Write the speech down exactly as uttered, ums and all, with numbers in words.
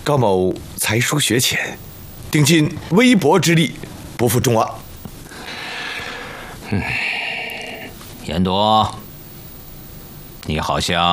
高某才疏学浅，定尽微薄之力，不负众望。 嗯，严铎，你好像